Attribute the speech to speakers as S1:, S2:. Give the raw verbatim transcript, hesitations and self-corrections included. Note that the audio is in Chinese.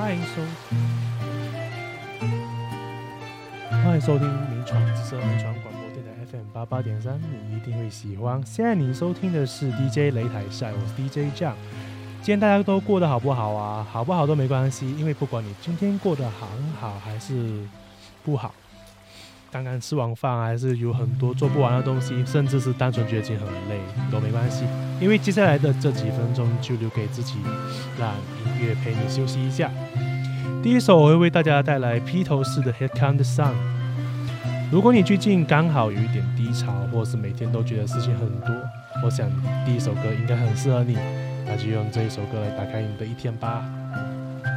S1: 欢迎收欢迎收听名传之声名传广播电台 F M 八八点三，你一定会喜欢。现在你收听的是 D J 擂台赛，我是 D J John。今天大家都过得好不好啊？好不好都没关系，因为不管你今天过得很好还是不好，刚刚吃完饭还是有很多做不完的东西，甚至是单纯觉得今天很累都没关系，因为接下来的这几分钟就留给自己，让音乐陪你休息一下。第一首我会为大家带来披头士的 Here Comes the Sun。 如果你最近刚好有一点低潮，或是每天都觉得事情很多，我想第一首歌应该很适合你，那就用这一首歌来打开你的一天吧。